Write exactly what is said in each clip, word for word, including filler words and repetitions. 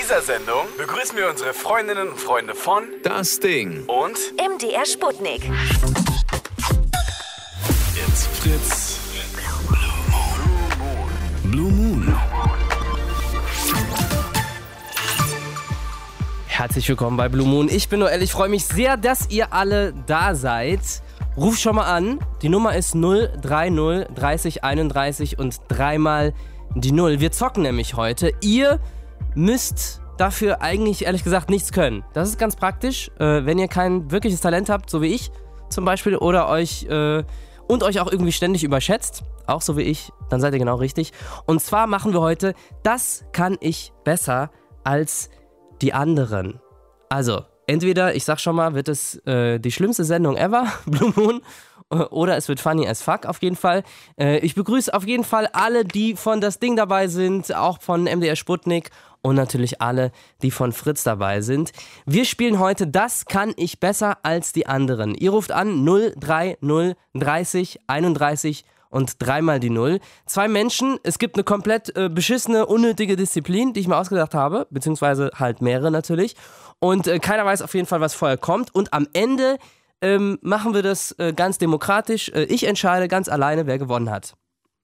dieser Sendung begrüßen wir unsere Freundinnen und Freunde von Das Ding und M D R Sputnik. It's Fritz. Blue Moon. Herzlich willkommen bei Blue Moon. Ich bin Noel. Ich freue mich sehr, dass ihr alle da seid. Ruf schon mal an. Die Nummer ist null drei null dreißig einunddreißig und dreimal die Null. Wir zocken nämlich heute. Ihr müsst dafür eigentlich, ehrlich gesagt, nichts können. Das ist ganz praktisch, äh, wenn ihr kein wirkliches Talent habt, so wie ich zum Beispiel, oder euch äh, und euch auch irgendwie ständig überschätzt, auch so wie ich, dann seid ihr genau richtig. Und zwar machen wir heute, das kann ich besser als die anderen. Also, entweder, ich sag schon mal, wird es äh, die schlimmste Sendung ever, Blue Moon, oder es wird funny as fuck auf jeden Fall. Äh, ich begrüße auf jeden Fall alle, die von Das Ding dabei sind, auch von M D R Sputnik und natürlich alle, die von Fritz dabei sind. Wir spielen heute Das kann ich besser als die anderen. Ihr ruft an null drei null dreißig einunddreißig und dreimal die Null. Zwei Menschen, es gibt eine komplett äh, beschissene, unnötige Disziplin, die ich mir ausgedacht habe, beziehungsweise halt mehrere natürlich. Und äh, keiner weiß auf jeden Fall, was vorher kommt. Und am Ende ähm, machen wir das äh, ganz demokratisch. Äh, ich entscheide ganz alleine, wer gewonnen hat.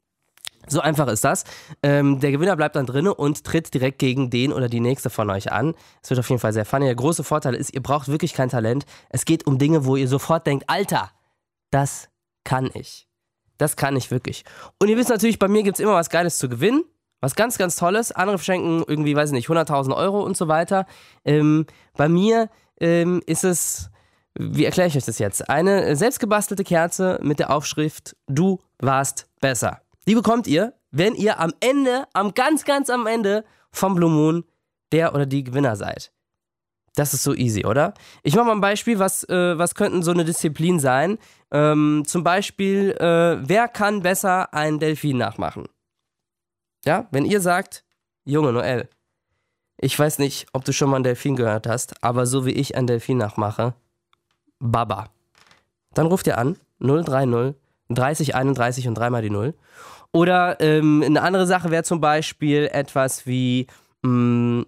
So einfach ist das. Ähm, der Gewinner bleibt dann drinne und tritt direkt gegen den oder die nächste von euch an. Es wird auf jeden Fall sehr funny. Der große Vorteil ist, ihr braucht wirklich kein Talent. Es geht um Dinge, wo ihr sofort denkt, Alter, das kann ich. Das kann ich wirklich. Und ihr wisst natürlich, bei mir gibt es immer was Geiles zu gewinnen. Was ganz, ganz Tolles. Andere verschenken irgendwie, weiß ich nicht, hunderttausend Euro und so weiter. Ähm, bei mir ähm, ist es, wie erkläre ich euch das jetzt? Eine selbstgebastelte Kerze mit der Aufschrift Du warst besser. Die bekommt ihr, wenn ihr am Ende, am ganz, ganz am Ende vom Blue Moon der oder die Gewinner seid. Das ist so easy, oder? Ich mache mal ein Beispiel, was, äh, was könnten so eine Disziplin sein? Ähm, zum Beispiel, äh, wer kann besser einen Delfin nachmachen? Ja, wenn ihr sagt, Junge Noel, ich weiß nicht, ob du schon mal einen Delfin gehört hast, aber so wie ich einen Delfin nachmache, Baba. Dann ruft ihr an, null drei null dreißig einunddreißig und dreimal die Null. Oder ähm, eine andere Sache wäre zum Beispiel etwas wie, mh,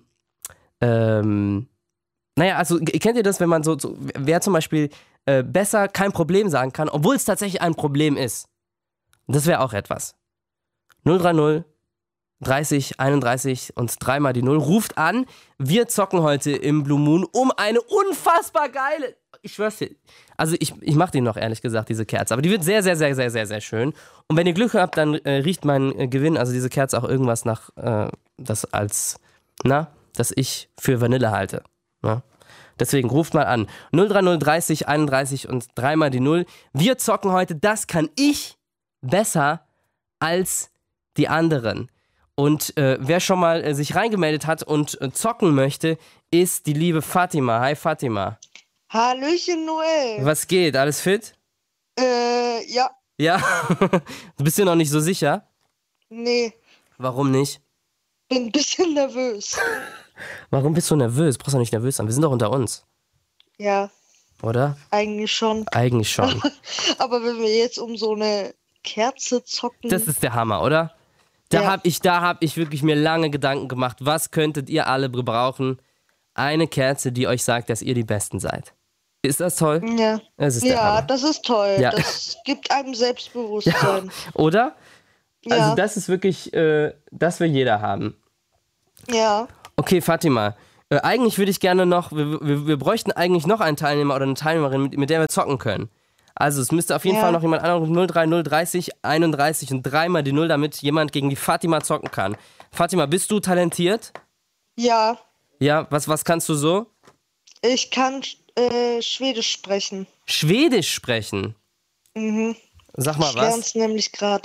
ähm, naja, also kennt ihr das, wenn man so, so wer zum Beispiel äh, besser kein Problem sagen kann, obwohl es tatsächlich ein Problem ist. Das wäre auch etwas. null drei null dreißig einunddreißig und dreimal die Null. Ruft an. Wir zocken heute im Blue Moon um eine unfassbar geile, ich schwör's dir, also ich, ich mach die noch, ehrlich gesagt, diese Kerze, aber die wird sehr, sehr, sehr, sehr, sehr, sehr schön. Und wenn ihr Glück habt, dann äh, riecht mein äh, Gewinn, also diese Kerze, auch irgendwas nach, äh, das als, na, das ich für Vanille halte. Na? Deswegen ruft mal an. null drei null dreißig einunddreißig und dreimal die Null. Wir zocken heute, das kann ich besser als die anderen. Und äh, wer schon mal äh, sich reingemeldet hat und äh, zocken möchte, ist die liebe Fatima. Hi Fatima. Hallöchen Noel. Was geht? Alles fit? Äh, ja. Ja? Du bist dir noch nicht so sicher? Nee. Warum nicht? Bin ein bisschen nervös. Warum bist du nervös? Brauchst du nicht nervös sein. Wir sind doch unter uns. Ja. Oder? Eigentlich schon. Eigentlich schon. Aber wenn wir jetzt um so eine Kerze zocken. Das ist der Hammer, oder? Da Ja. hab ich, da hab ich wirklich mir lange Gedanken gemacht. Was könntet ihr alle gebrauchen? Eine Kerze, die euch sagt, dass ihr die Besten seid. Ist das toll? Ja. Das ist der Ja, Hammer. das ist toll. Ja. Das gibt einem Selbstbewusstsein. Oder? Ja. Also das ist wirklich, äh, das will jeder haben. Ja. Okay, Fatima, äh, eigentlich würde ich gerne noch, wir, wir, wir bräuchten eigentlich noch einen Teilnehmer oder eine Teilnehmerin, mit, mit der wir zocken können. Also es müsste auf jeden Ja. Fall noch jemand anrufen, null drei null dreißig einunddreißig und dreimal die Null, damit jemand gegen die Fatima zocken kann. Fatima, bist du talentiert? Ja. Ja, was, was kannst du so? Ich kann äh, Schwedisch sprechen. Schwedisch sprechen? Mhm. Sag mal Ich lerne was. es nämlich gerade.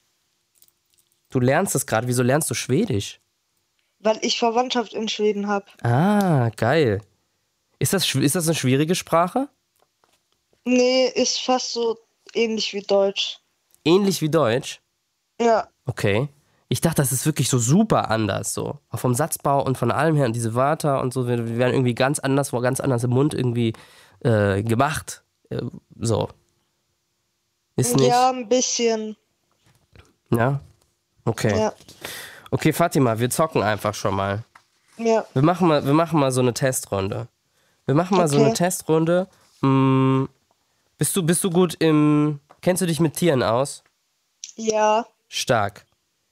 Du lernst es gerade, wieso lernst du Schwedisch? Weil ich Verwandtschaft in Schweden habe. Ah, geil. Ist das, schw- ist das eine schwierige Sprache? Nee, ist fast so ähnlich wie Deutsch. Ähnlich wie Deutsch? Ja. Okay. Ich dachte, das ist wirklich so super anders, so. Auch vom Satzbau und von allem her und diese Wörter und so, wir wir werden irgendwie ganz anders, ganz anders im Mund irgendwie äh, gemacht. Äh, so. Ist nicht? Ja, ein bisschen. Ja? Okay. Ja. Okay, Fatima, wir zocken einfach schon mal. Ja. Wir machen mal, wir machen mal so eine Testrunde. Wir machen mal so Okay. eine Testrunde. Hm, bist du, bist du gut im... Kennst du dich mit Tieren aus? Ja. Stark.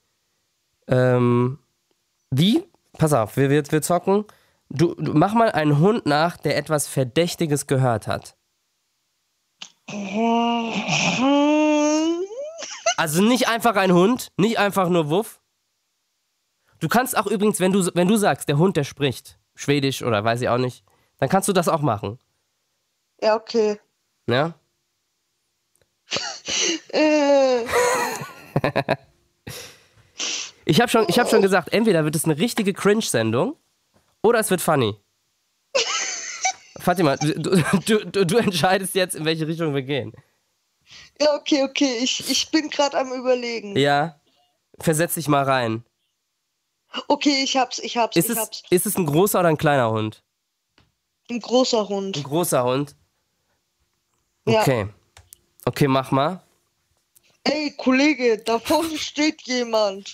Ähm, wie? Pass auf, wir, wir, wir zocken. Du, du mach mal einen Hund nach, der etwas Verdächtiges gehört hat. Also nicht einfach ein Hund, nicht einfach nur Wuff. Du kannst auch übrigens, wenn du, wenn du sagst, der Hund, der spricht, Schwedisch oder weiß ich auch nicht, dann kannst du das auch machen. Ja, okay. Ja? Äh, Ich habe schon, ich hab schon gesagt, entweder wird es eine richtige Cringe-Sendung oder es wird funny. Fatima, du, du, du, du entscheidest jetzt, in welche Richtung wir gehen. ja, okay, okay. Ich, ich bin gerade am Überlegen. Ja? Versetz dich mal rein. Okay, ich hab's, ich hab's, Ist ich es, hab's. ist es ein großer oder ein kleiner Hund? Ein großer Ein Hund. großer Hund? Ja. Okay. Okay, mach mal. Ey, Kollege, da vorne steht jemand.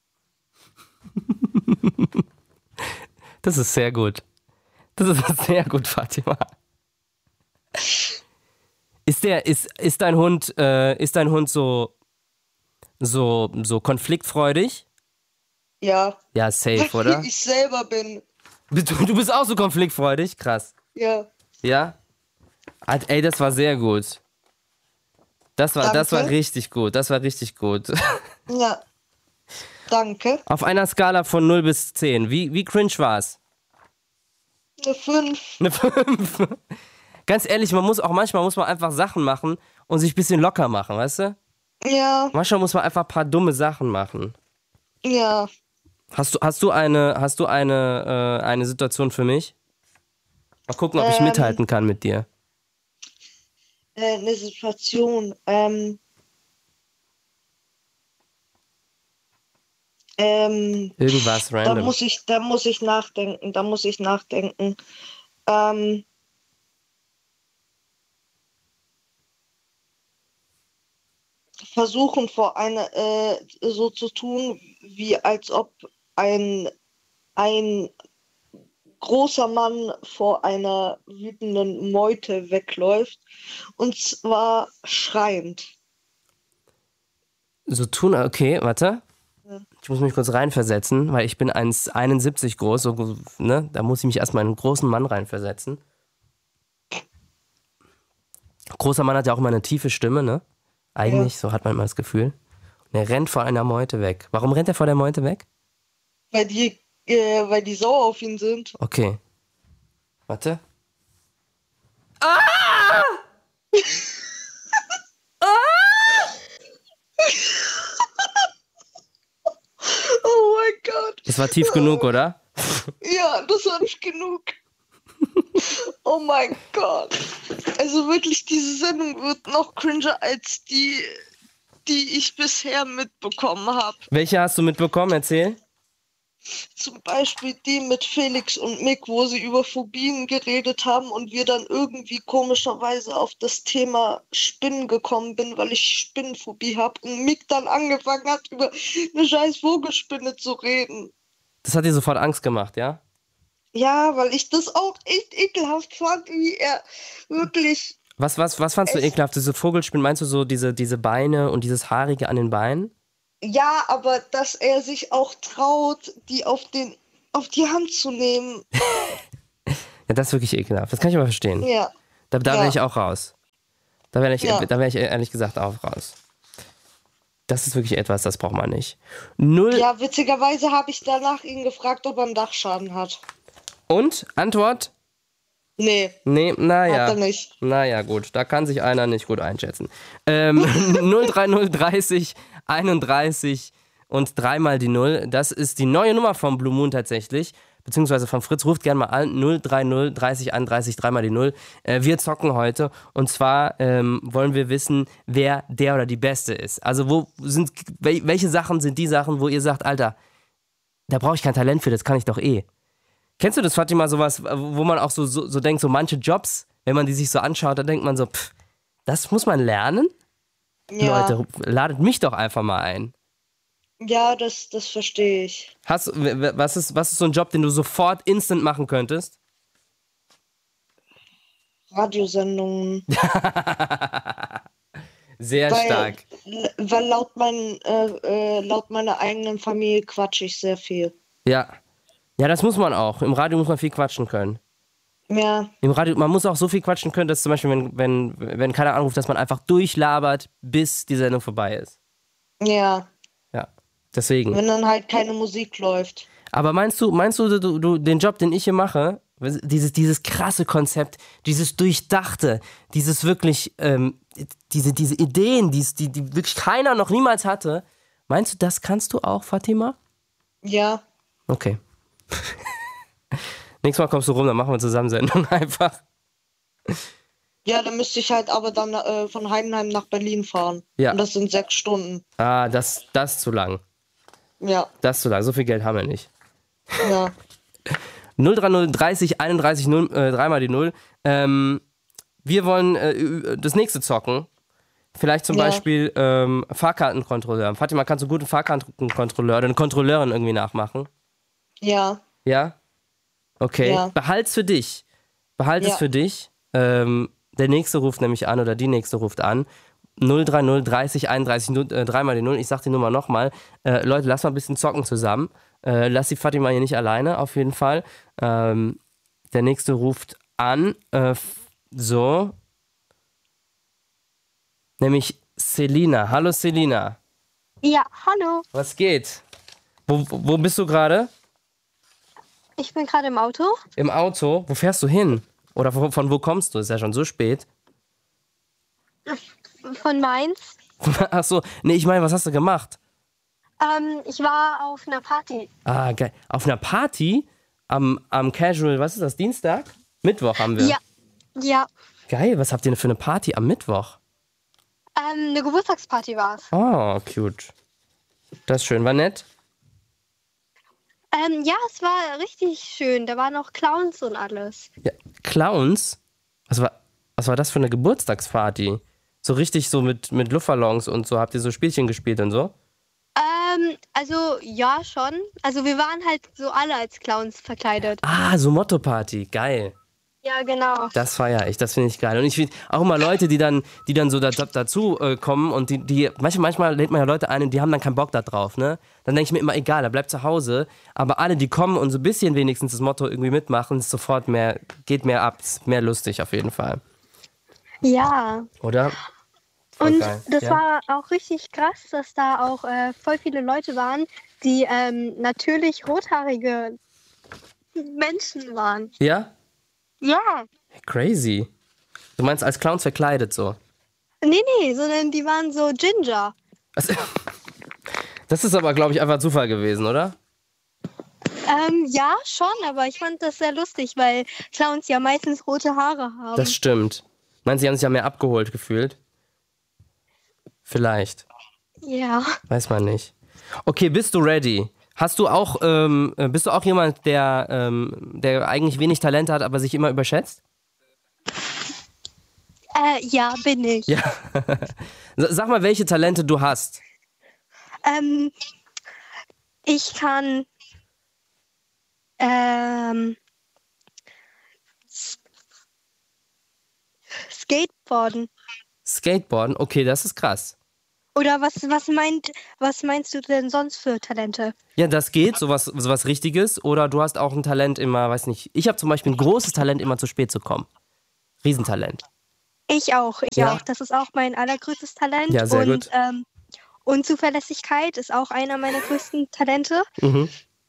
Das ist sehr gut. Das ist sehr gut, Fatima. Ist der, ist, ist dein Hund, äh, ist dein Hund so, so, so konfliktfreudig? Ja. Ja, safe, oder? Ich selber bin. Du, du bist auch so konfliktfreudig? Krass. Ja. Ja? Ah, ey, das war sehr gut. Das war, das war Danke. richtig gut. Das war richtig gut. Ja. Danke. Auf einer Skala von null bis zehn. Wie, wie cringe war's? Eine fünf. Eine fünf. Ganz ehrlich, man muss auch manchmal muss man einfach Sachen machen und sich ein bisschen locker machen, weißt du? Ja. Manchmal muss man einfach ein paar dumme Sachen machen. Ja. Hast du, hast du eine, hast du eine, äh, eine Situation für mich? Mal gucken, ob ich Ähm. mithalten kann mit dir. Äh, eine Situation. Ähm. Ähm. Irgendwas Da random. muss ich, da muss ich nachdenken. Da muss ich nachdenken. Ähm. Versuchen vor einer äh, so zu tun, wie als ob ein ein großer Mann vor einer wütenden Meute wegläuft, und zwar schreiend. So tun, okay, warte. Ja. Ich muss mich kurz reinversetzen, weil ich bin eins Komma einundsiebzig groß, so, ne? Da muss ich mich erstmal in einen großen Mann reinversetzen. Großer Mann hat ja auch immer eine tiefe Stimme, ne? Eigentlich, Ja. so hat man immer das Gefühl. Und er rennt vor einer Meute weg. Warum rennt er vor der Meute weg? Weil die, äh, weil die sauer auf ihn sind. Okay. Warte. Oh mein Gott. Das war tief genug, oder? Ja, das war nicht genug. Oh mein Gott. Also wirklich, diese Sendung wird noch cringer als die, die ich bisher mitbekommen habe. Welche hast du mitbekommen? Erzähl. Zum Beispiel die mit Felix und Mick, wo sie über Phobien geredet haben und wir dann irgendwie komischerweise auf das Thema Spinnen gekommen bin, weil ich Spinnenphobie habe und Mick dann angefangen hat, über eine scheiß Vogelspinne zu reden. Das hat dir sofort Angst gemacht, ja? Ja, weil ich das auch echt ekelhaft fand, wie er wirklich... Was, was, was fandst du Echt? ekelhaft? Diese Vogelspinnen, meinst du so diese, diese Beine und dieses Haarige an den Beinen? Ja, aber dass er sich auch traut, die auf den auf die Hand zu nehmen. Ja, das ist wirklich ekelhaft. Das kann ich aber verstehen. Ja. Da, da Ja. wäre ich auch raus. Da wäre ich, Ja. da wär ich ehrlich gesagt auch raus. Das ist wirklich etwas, das braucht man nicht. Null. Ja, witzigerweise habe ich danach ihn gefragt, ob er einen Dachschaden hat. Und? Antwort? Nee, Nee, naja. hat er nicht. Naja, gut, da kann sich einer nicht gut einschätzen. Ähm, null drei null dreißig einunddreißig und dreimal die Null. Das ist die neue Nummer vom Blue Moon tatsächlich. Beziehungsweise von Fritz. Ruft gerne mal an. null drei null dreißig einunddreißig dreimal die Null. Äh, wir zocken heute. Und zwar ähm, wollen wir wissen, wer der oder die Beste ist. Also wo sind, wel- welche Sachen sind die Sachen, wo ihr sagt, Alter, da brauche ich kein Talent für, das kann ich doch eh. Kennst du das, Fatima, sowas, wo man auch so, so, so denkt, so manche Jobs, wenn man die sich so anschaut, dann denkt man so, pff, das muss man lernen? Ja, Leute, ladet mich doch einfach mal ein. Ja, das, das verstehe ich. Hast, w- w- was, ist, was ist so ein Job, den du sofort instant machen könntest? Radiosendungen. Sehr Weil, stark. l- weil laut, mein, äh, äh, laut meiner eigenen Familie quatsche ich sehr viel. Ja. Ja, das muss man auch. Im Radio muss man viel quatschen können. Ja, Im Radio, man muss auch so viel quatschen können, dass zum Beispiel, wenn, wenn, wenn keiner anruft, dass man einfach durchlabert, bis die Sendung vorbei ist. ja. Ja. Deswegen. Wenn dann halt keine Musik läuft. Aber meinst du, meinst du, du, du den Job, den ich hier mache, dieses, dieses krasse Konzept, dieses Durchdachte, dieses wirklich, ähm, diese, diese Ideen, die, die, die wirklich keiner noch niemals hatte, meinst du, das kannst du auch, Fatima? Ja, Okay. Nächstes Mal kommst du rum, dann machen wir zusammen Sendung einfach. ja, dann müsste ich halt aber dann äh, von Heidenheim nach Berlin fahren. Ja. Und das sind sechs Stunden. Ah, das, das ist zu lang. Ja, Das ist zu lang. So viel Geld haben wir nicht. ja. null drei null dreißig einunddreißig null, äh, dreimal die Null. Ähm, wir wollen äh, ü- das nächste zocken. Vielleicht zum Ja. Beispiel ähm, Fahrkartenkontrolleur. Fatima, kannst du gut einen Fahrkartenkontrolleur oder eine Kontrolleurin irgendwie nachmachen? Ja, Ja? Okay. Ja. Behalt's für dich. Behalt es Ja. für dich. Ähm, der nächste ruft nämlich an oder die nächste ruft an. null drei null dreißig einunddreißig null, äh, dreimal die Null. Ich sag die Nummer nochmal. Äh, Leute, lass mal ein bisschen zocken zusammen. Äh, lass die Fatima hier nicht alleine, auf jeden Fall. Ähm, der nächste ruft an. Äh, f- so. Nämlich Selina. Hallo Selina. Ja, hallo. Was geht? Wo, wo wo bist du gerade? Ich bin gerade im Auto. Im Auto? Wo fährst du hin? Oder von, von wo kommst du? Ist ja schon so spät. Von Mainz. Ach so, nee, ich meine, was hast du gemacht? Ähm, ich war auf einer Party. Ah, geil. Auf einer Party am, am Casual, was ist das, Dienstag? Mittwoch haben wir. Ja. Ja. Geil, was habt ihr denn für eine Party am Mittwoch? Ähm, eine Geburtstagsparty war es. Oh, cute. Das ist schön, war nett. Ähm, ja, es war richtig schön. Da waren noch Clowns und alles. Ja, Clowns? Was war, was war das für eine Geburtstagsparty? So richtig so mit, mit Luftballons und so, habt ihr so Spielchen gespielt und so? Ähm, also ja, schon. Also wir waren halt so alle als Clowns verkleidet. Ah, so Motto-Party, geil. Ja, genau. Das feiere ich, das finde ich geil. Und ich finde auch immer Leute, die dann, die dann so da, dazu äh, kommen und die, die manchmal, manchmal lädt man ja Leute ein und die haben dann keinen Bock da drauf, ne? Dann denke ich mir immer, egal, er bleibt zu Hause. Aber alle, die kommen und so ein bisschen wenigstens das Motto irgendwie mitmachen, ist sofort mehr, geht mehr ab, ist mehr lustig auf jeden Fall. Ja. Oder? Voll Und geil. das Ja? war auch richtig krass, dass da auch äh, voll viele Leute waren, die ähm, natürlich rothaarige Menschen waren. Ja? Ja. Crazy. Du meinst als Clowns verkleidet so? Nee, nee, sondern die waren so Ginger. Also, das ist aber, glaube ich, einfach Zufall gewesen, oder? Ähm, ja, schon, aber ich fand das sehr lustig, weil Clowns ja meistens rote Haare haben. Das stimmt. Meinst du, sie haben sich ja mehr abgeholt gefühlt? Vielleicht. Ja. Weiß man nicht. Okay, bist du ready? Hast du auch, ähm, äh, bist du auch jemand, der, ähm, der eigentlich wenig Talent hat, aber sich immer überschätzt? Äh, ja, bin ich. Ja. Sag mal, welche Talente du hast. Ähm, ich kann ähm, S- Skateboarden. Skateboarden, okay, das ist krass. Oder was, was, meint, was meinst du denn sonst für Talente? Ja, das geht, sowas, sowas Richtiges. Oder du hast auch ein Talent immer, weiß nicht, ich habe zum Beispiel ein großes Talent, immer zu spät zu kommen. Riesentalent. Ich auch, ich Ja. auch. Das ist auch mein allergrößtes Talent. Ja, sehr und gut. Ähm, Unzuverlässigkeit ist auch einer meiner größten Talente. Mhm.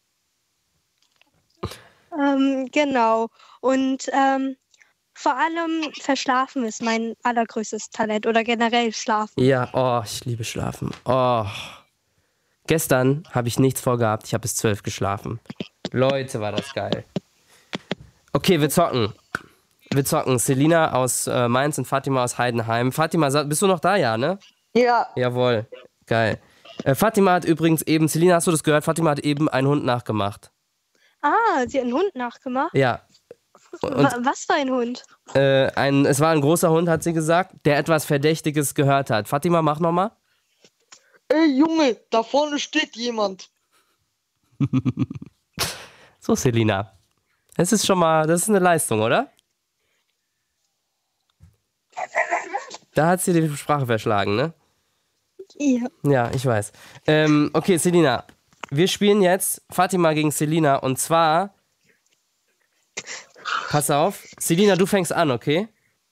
Ähm, genau. Und ähm, vor allem Verschlafen ist mein allergrößtes Talent oder generell Schlafen. Ja, oh, ich liebe Schlafen. Oh. Gestern habe ich nichts vorgehabt, ich habe bis zwölf geschlafen. Leute, war das geil. Okay, wir zocken. Wir zocken. Selina aus äh, Mainz und Fatima aus Heidenheim. Fatima, sa- bist du noch da, ja, ne? Ja, Jawohl. Geil. Äh, Fatima hat übrigens eben, Selina, hast du das gehört? Fatima hat eben einen Hund nachgemacht. Ah, sie hat einen Hund nachgemacht. Ja. Wa was für ein Hund? Äh, ein, es war ein großer Hund, hat sie gesagt, der etwas Verdächtiges gehört hat. Fatima, mach nochmal. Ey Junge, da vorne steht jemand. So, Selina. Das ist schon mal, das ist eine Leistung, oder? Da hat sie die Sprache verschlagen, ne? Ja. Ja, ich weiß. Ähm, okay, Selina. Wir spielen jetzt Fatima gegen Selina und zwar. Pass auf. Selina, du fängst an, okay?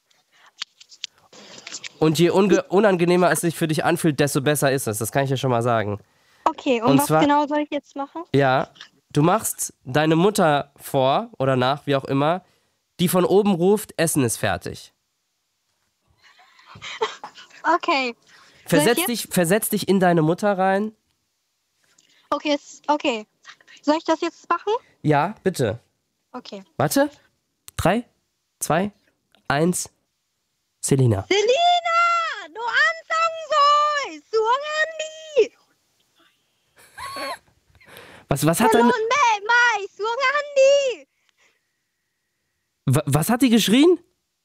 Und je unge- unangenehmer es sich für dich anfühlt, desto besser ist es. Das kann ich dir schon mal sagen. Okay, und, Und was zwar- genau soll ich jetzt machen? Ja, du machst deine Mutter vor oder nach, wie auch immer, die von oben ruft, Essen ist fertig. Okay. Soll ich Versetz jetzt? dich, versetz dich in deine Mutter rein. Okay, jetzt, okay. Soll ich das jetzt machen? Ja, bitte. Okay. Warte. Drei, zwei, eins. Selina. Selina! Du ansang soll! Suang Andi! Was, was, hat Hallo, deine, nee, Mai! Suang Andi! wa- was hat die geschrien?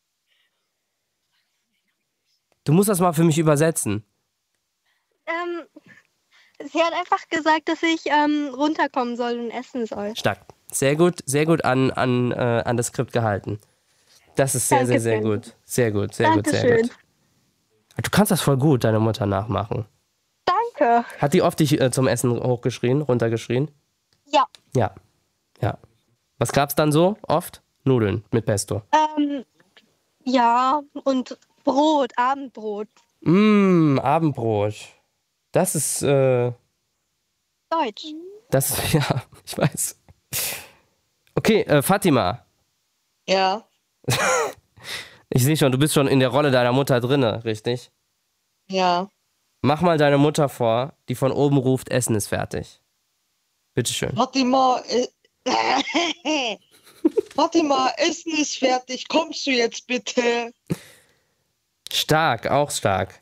Du musst das mal für mich übersetzen. Ähm, sie hat einfach gesagt, dass ich ähm, runterkommen soll und essen soll. Stark. Sehr gut, sehr gut an, an, äh, an das Skript gehalten. Das ist sehr, sehr, sehr Dankeschön. gut. Sehr gut, sehr gut, sehr Dankeschön. gut. Du kannst das voll gut, deine Mutter nachmachen. Danke. Hat die oft dich äh, zum Essen hochgeschrien, runtergeschrien? Ja. Ja. Ja. Was gab's dann so oft? Nudeln mit Pesto. Ähm, ja, und Brot, Abendbrot. Mmm, Abendbrot. Das ist, äh, Deutsch. das ist, ja, ich weiß. Okay, äh, Fatima. Ja. Ich sehe schon, du bist schon in der Rolle deiner Mutter drinne, richtig? Ja. Mach mal deine Mutter vor, die von oben ruft, Essen ist fertig. Bitteschön. Fatima, äh, Fatima, Essen ist fertig. Kommst du jetzt bitte? Stark, auch stark.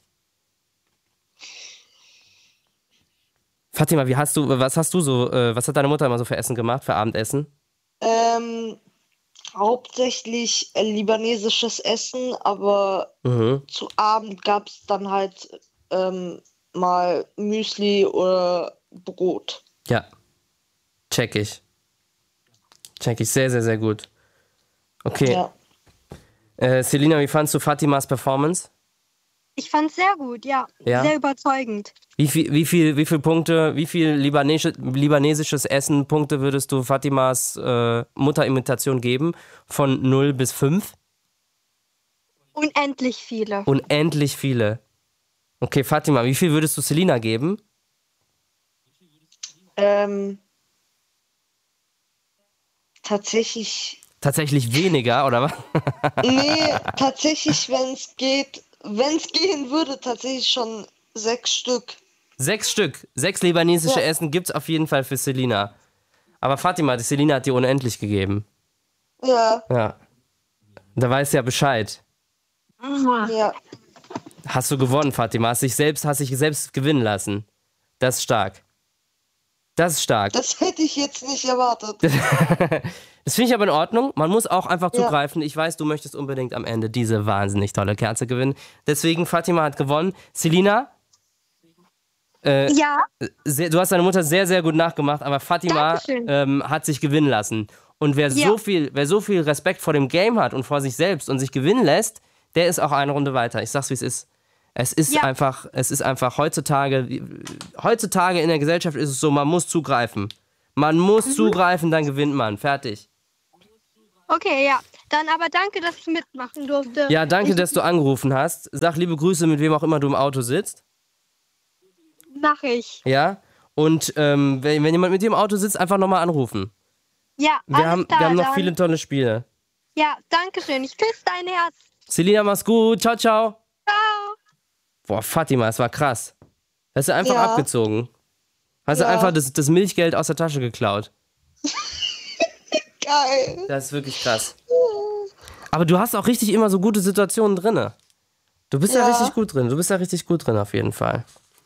Fatima, wie hast du, was hast du so, äh, was hat deine Mutter immer so für Essen gemacht, für Abendessen? Ähm, hauptsächlich äh, libanesisches Essen, aber Mhm. zu Abend gab es dann halt ähm, mal Müsli oder Brot. Ja. Check ich. Check ich. Sehr, sehr, sehr gut. Okay. Ja. Äh, Selina, wie fandst du Fatimas Performance? Ich fand's sehr gut, ja. Ja? Sehr überzeugend. Wie viel, wie viel, wie viel Punkte, wie viel libanesische, libanesisches Essen Punkte würdest du Fatimas äh, Mutterimitation geben? Von null bis fünf? Unendlich viele. Unendlich viele. Okay, Fatima, wie viel würdest du Selina geben? Ähm, tatsächlich, Tatsächlich weniger, oder was? nee, tatsächlich, wenn es geht, wenn es gehen würde, tatsächlich schon sechs Stück. Sechs Stück. Sechs libanesische Ja. Essen gibt's auf jeden Fall für Selina. Aber Fatima, die Selina hat dir unendlich gegeben. Ja, Ja. Da weißt du ja Bescheid. ja. Hast du gewonnen, Fatima. Hast dich selbst, hast dich selbst gewinnen lassen. Das ist stark. Das ist stark. Das hätte ich jetzt nicht erwartet. Das finde ich aber in Ordnung. Man muss auch einfach Ja. zugreifen. Ich weiß, du möchtest unbedingt am Ende diese wahnsinnig tolle Kerze gewinnen. Deswegen, Fatima hat gewonnen. Selina, äh, Ja, sehr, du hast deine Mutter sehr, sehr gut nachgemacht, aber Fatima Dankeschön. ähm, hat sich gewinnen lassen. Und wer, Ja. so viel, wer so viel Respekt vor dem Game hat und vor sich selbst und sich gewinnen lässt, der ist auch eine Runde weiter. Ich sag's, wie es ist. Es ist Ja. einfach, es ist einfach heutzutage, heutzutage in der Gesellschaft ist es so, man muss zugreifen. Man muss Mhm. zugreifen, dann gewinnt man. Fertig. okay, ja. Dann aber danke, dass ich mitmachen durfte. Ja, danke, ich, dass du angerufen hast. Sag liebe Grüße, mit wem auch immer du im Auto sitzt. Mach ich. Ja. Und ähm, wenn, wenn jemand mit dir im Auto sitzt, einfach nochmal anrufen. Ja, Wir, alles haben, klar, wir haben noch dann. viele tolle Spiele. Ja, danke schön. Ich küsse dein Herz. Selina, mach's gut. Ciao, ciao. Ciao. Boah, Fatima, es war krass. Hast du einfach Ja. abgezogen. Hast du Ja. einfach das, das Milchgeld aus der Tasche geklaut. Geil. Das ist wirklich krass. Aber du hast auch richtig immer so gute Situationen drinne. Du bist ja. Ja. richtig gut drin. Du bist ja richtig gut drin auf jeden Fall.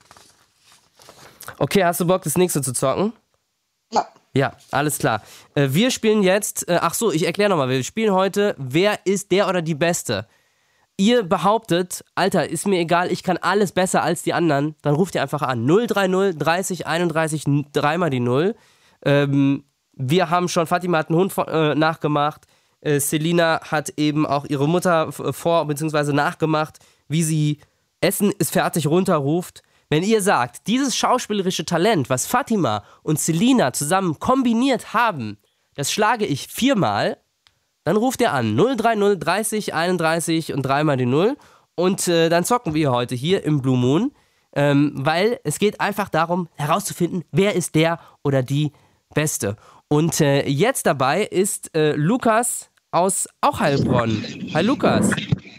Okay, hast du Bock, das nächste zu zocken? Ja. Ja, alles klar. Äh, wir spielen jetzt, äh, ach so, ich erkläre nochmal, wir spielen heute, wer ist der oder die Beste? ihr behauptet, Alter, ist mir egal, ich kann alles besser als die anderen, dann ruft ihr einfach an. null drei null dreißig einunddreißig, dreimal die null. Ähm, wir haben schon, Fatima hat einen Hund äh, nachgemacht. Äh, Selina hat eben auch ihre Mutter f- vor- bzw. nachgemacht, wie sie Essen ist fertig runterruft. Wenn ihr sagt, dieses schauspielerische Talent, was Fatima und Selina zusammen kombiniert haben, das schlage ich viermal, dann ruft ihr an. null drei null dreißig einunddreißig und dreimal die null. Und äh, dann zocken wir heute hier im Blue Moon, ähm, weil es geht einfach darum, herauszufinden, wer ist der oder die Beste. Und äh, jetzt dabei ist äh, Lukas aus auch Heilbronn. Hi Lukas.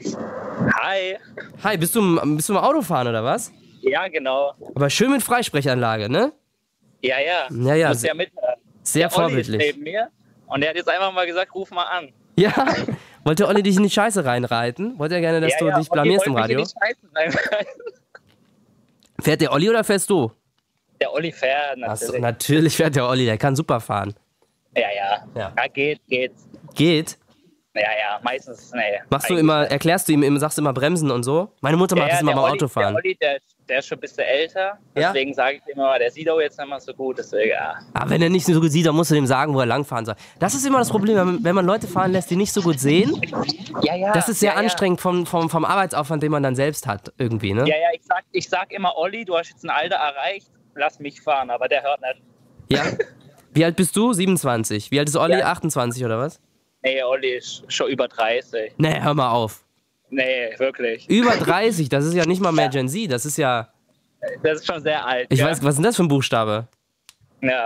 Hi. Hi, bist du, im- bist du im Autofahren oder was? Ja, genau. Aber schön mit Freisprechanlage, ne? Ja, ja. Ja, ja, Muss sehr- ja mithören. Sehr Der Olli ist vorbildlich. neben mir und der hat jetzt einfach mal gesagt, ruf mal an. Ja, wollte Olli dich in die Scheiße reinreiten? Wollte er gerne, dass ja, du ja, dich Olli blamierst im wollte Radio? mich in die Scheiße reinreiten. Fährt der Olli oder fährst du? Der Olli fährt Achso, natürlich. natürlich fährt der Olli, der kann super fahren. Ja, ja, Ja. ja. geht, geht. Geht. Ja, ja, meistens, nee. Machst du eigentlich immer, nicht. erklärst du ihm, immer, sagst du immer Bremsen und so? Meine Mutter Ja, macht ja, das immer der beim Olli- Autofahren. Der Olli, der, der ist schon ein bisschen älter. Ja? Deswegen sage ich ihm immer, der sieht auch jetzt nicht mehr so gut. Deswegen, ja. Aber wenn er nicht so gut sieht, dann musst du dem sagen, wo er langfahren soll. Das ist immer das Problem, wenn man- wenn man Leute fahren lässt, die nicht so gut sehen. Ja, ja. Das ist sehr ja, anstrengend vom, vom, vom Arbeitsaufwand, den man dann selbst hat, irgendwie, ne? Ja, ja, ich sag, ich sag immer, Olli, du hast jetzt ein Alter erreicht, lass mich fahren, aber der hört nicht. Ja. Wie alt bist du? siebenundzwanzig. Wie alt ist Olli? Ja. achtundzwanzig oder was? Nee, Olli ist schon über dreißig. Nee, hör mal auf. Nee, wirklich. Über dreißig, das ist ja nicht mal mehr Gen Z, das ist ja... Das ist schon sehr alt. Ich ja. weiß, was ist denn das für ein Buchstabe? Ja.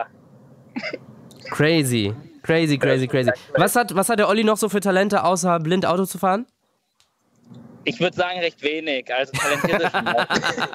Crazy. Crazy, crazy, crazy. Was hat, was hat der Olli noch so für Talente, außer blind Auto zu fahren? Ich würde sagen, recht wenig. Also talentiert ist schon noch.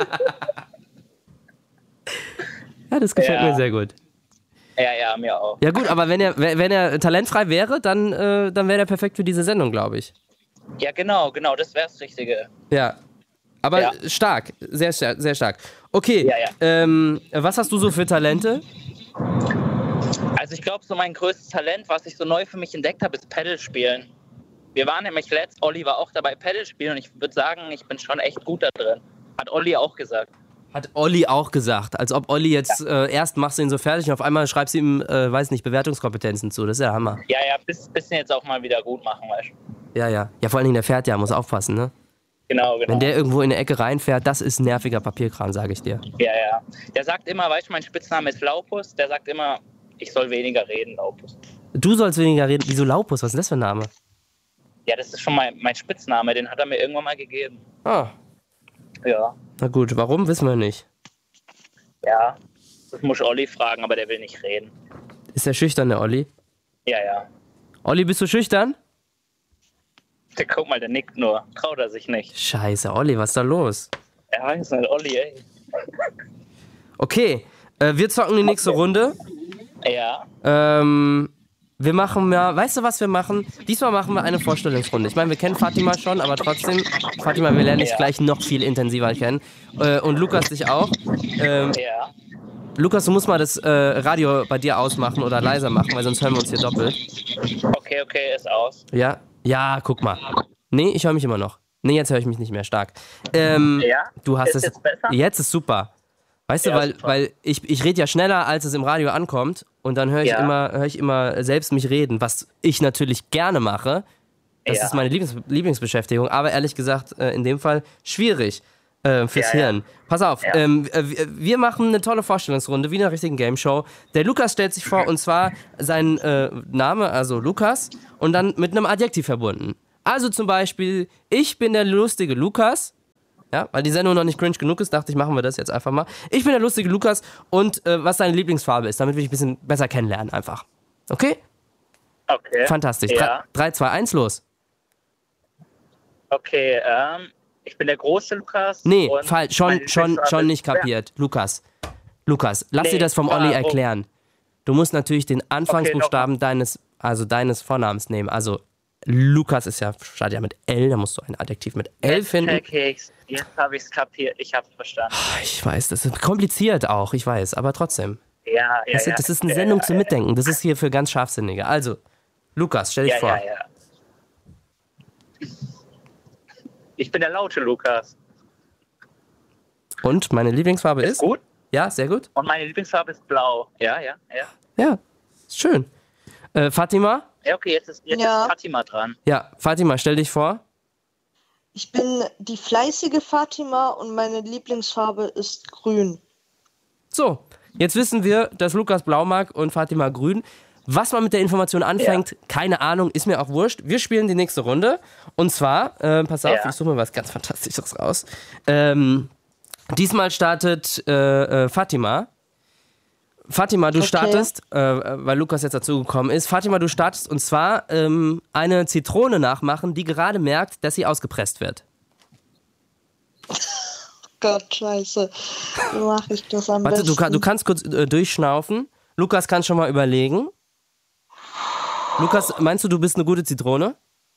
Ja, das gefällt Ja. mir sehr gut. Ja, ja, mir auch. Ja gut, aber wenn er, wenn er talentfrei wäre, dann, äh, dann wäre er perfekt für diese Sendung, glaube ich. Ja, genau, genau, das wäre das Richtige. Ja. Aber Ja. stark, sehr, star- sehr stark. Okay, Ja, ja. Ähm, was hast du so für Talente? Also ich glaube, so mein größtes Talent, was ich so neu für mich entdeckt habe, ist Paddle spielen. Wir waren nämlich letzt, Olli war auch dabei Paddle spielen und ich würde sagen, ich bin schon echt gut da drin. Hat Olli auch gesagt. Hat Olli auch gesagt, als ob Olli jetzt äh, erst machst du ihn so fertig und auf einmal schreibst du ihm, äh, weiß nicht, Bewertungskompetenzen zu. Das ist ja Hammer. Ja, ja, bis, bisschen jetzt auch mal wieder gut machen, weißt du. Ja, ja. Ja, vor allen Dingen der fährt ja, muss aufpassen, ne? Genau, genau. Wenn der irgendwo in eine Ecke reinfährt, das ist nerviger Papierkran, sage ich dir. Ja, ja. Der sagt immer, weißt du, mein Spitzname ist Laupus, der sagt immer, ich soll weniger reden, Laupus. Du sollst weniger reden. Wieso Laupus? Was ist denn das für ein Name? Ja, das ist schon mein, mein Spitzname, den hat er mir irgendwann mal gegeben. Ah, Ja, na gut. Warum, wissen wir nicht. ja. Das muss Olli fragen, aber der will nicht reden. Ist der schüchtern, der Olli? Ja, ja. Olli, bist du schüchtern? Der, guck mal, der nickt nur. Traut er sich nicht. Scheiße, Olli, was ist da los? Er heißt nicht Olli, ey. Okay, äh, wir zocken die nächste Runde. Ja, Ähm, wir machen ja, weißt du, was wir machen? Diesmal machen wir eine Vorstellungsrunde. Ich meine, wir kennen Fatima schon, aber trotzdem, Fatima, wir lernen dich Ja. gleich noch viel intensiver kennen. Äh, und Lukas dich auch. Ähm, ja. Lukas, du musst mal das äh, Radio bei dir ausmachen oder leiser machen, weil sonst hören wir uns hier doppelt. Okay, okay, ist aus. Ja? Ja, guck mal. Nee, ich höre mich immer noch. Nee, jetzt höre ich mich nicht mehr stark. Ähm, Ja? Du hast Ist es. jetzt besser? Jetzt ist super. Weißt Ja, du, weil, super. weil ich, ich rede ja schneller, als es im Radio ankommt. Und dann höre ich, Ja. immer, hör ich immer selbst mich reden, was ich natürlich gerne mache. Das Ja. ist meine Lieblings Lieblingsbeschäftigung. Aber ehrlich gesagt, äh, in dem Fall schwierig äh, fürs Ja, ja. Hirn. Pass auf, Ja. ähm, äh, wir machen eine tolle Vorstellungsrunde, wie in einer richtigen Game Show. Der Lukas stellt sich vor, und zwar sein äh, Name, also Lukas, und dann mit einem Adjektiv verbunden. Also zum Beispiel, ich bin der lustige Lukas. Ja, weil die Sendung noch nicht cringe genug ist, dachte ich, machen wir das jetzt einfach mal. Ich bin der lustige Lukas und äh, was deine Lieblingsfarbe ist, damit wir dich ein bisschen besser kennenlernen einfach. Okay? Okay. Fantastisch. Ja. drei, zwei, eins, los. Okay, ähm, ich bin der große Lukas. Nee, und falsch. Schon, meine schon, Lieblingsfarbe schon ist- nicht kapiert. Lukas. Lukas, lass Nee, dir das vom Olli ah, oh. erklären. Du musst natürlich den Anfangsbuchstaben deines, also deines Vornamens nehmen. Also Lukas ist ja, startet ja mit L, da musst du ein Adjektiv mit L finden. Okay, jetzt habe ich es kapiert. Ich habe es verstanden. Ich weiß, das ist kompliziert auch, ich weiß, aber trotzdem. Ja, ja, Das, ja. das ist eine ja, Sendung ja, zum Mitdenken. Das ist hier für ganz Scharfsinnige. Also, Lukas, stell dich Ja, vor. ja, ja. Ich bin der laute Lukas. Und meine Lieblingsfarbe ist? Ist gut? Ja, sehr gut. Und meine Lieblingsfarbe ist blau. Ja, ja, ja. Ja, ist schön. Äh, Fatima? Ja, okay, jetzt ist, jetzt Ja. ist Fatima dran. Ja, Fatima, stell dich vor. Ich bin die fleißige Fatima und meine Lieblingsfarbe ist grün. So, jetzt wissen wir, dass Lukas blau mag und Fatima grün. Was man mit der Information anfängt, keine Ahnung, ist mir auch wurscht. Wir spielen die nächste Runde. Und zwar, äh, pass auf, Ja. ich suche mir was ganz Fantastisches raus. Ähm, diesmal startet äh, äh, Fatima. Fatima, du Okay. startest, äh, weil Lukas jetzt dazugekommen ist. Fatima, du startest und zwar ähm, eine Zitrone nachmachen, die gerade merkt, dass sie ausgepresst wird. Gott, scheiße. Wie mache ich das am Warte, besten? du, kann, du kannst kurz äh, durchschnaufen. Lukas kann schon mal überlegen. Lukas, meinst du, du bist eine gute Zitrone?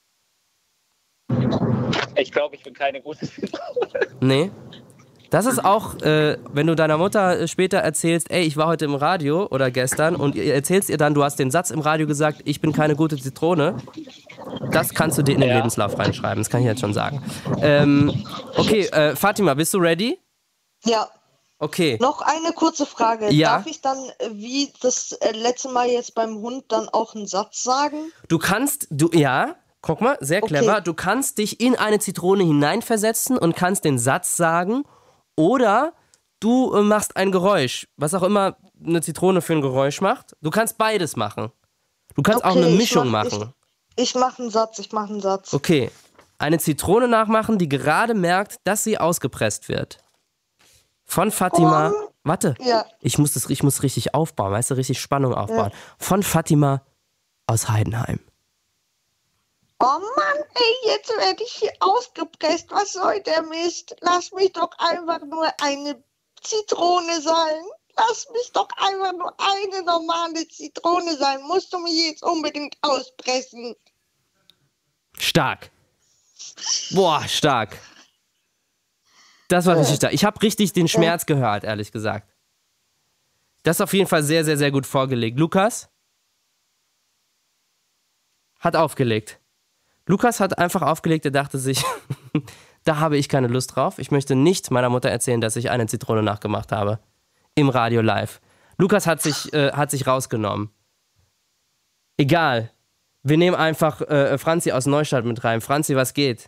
Ich glaube, ich bin keine gute Nee. Das ist auch, äh, wenn du deiner Mutter äh, später erzählst, ey, ich war heute im Radio oder gestern und ihr erzählst ihr dann, du hast den Satz im Radio gesagt, ich bin keine gute Zitrone. Das kannst du dir in den Ja. Lebenslauf reinschreiben, das kann ich jetzt schon sagen. Ähm, okay, äh, Fatima, bist du ready? Ja, Okay. noch eine kurze Frage. Ja. Darf ich dann, äh, wie das äh, letzte Mal jetzt beim Hund, dann auch einen Satz sagen? Du kannst, du, ja, guck mal, sehr clever. Okay. Du kannst dich in eine Zitrone hineinversetzen und kannst den Satz sagen oder du äh, machst ein Geräusch, was auch immer eine Zitrone für ein Geräusch macht. Du kannst beides machen. Du kannst auch Okay, eine ich Mischung mach- machen. Ich mache einen Satz, ich mache einen Satz. Okay, eine Zitrone nachmachen, die gerade merkt, dass sie ausgepresst wird. Von Fatima, Um, warte, Ja, ich muss das ich muss richtig aufbauen, weißt du, richtig Spannung aufbauen. Von Fatima aus Heidenheim. oh Mann, ey, jetzt werde ich hier ausgepresst. Was soll der Mist? Lass mich doch einfach nur eine Zitrone sein. Lass mich doch einfach nur eine normale Zitrone sein. Musst du mich jetzt unbedingt auspressen? Stark. Boah, stark. Das war richtig stark. Ich habe richtig den Schmerz gehört, ehrlich gesagt. Das ist auf jeden Fall sehr, sehr, sehr gut vorgelegt. Lukas hat aufgelegt. Lukas hat einfach aufgelegt, er dachte sich, da habe ich keine Lust drauf. Ich möchte nicht meiner Mutter erzählen, dass ich eine Zitrone nachgemacht habe. Im Radio live. Lukas hat sich, äh, hat sich rausgenommen. Egal. Wir nehmen einfach äh, Franzi aus Neustadt mit rein. Franzi, was geht?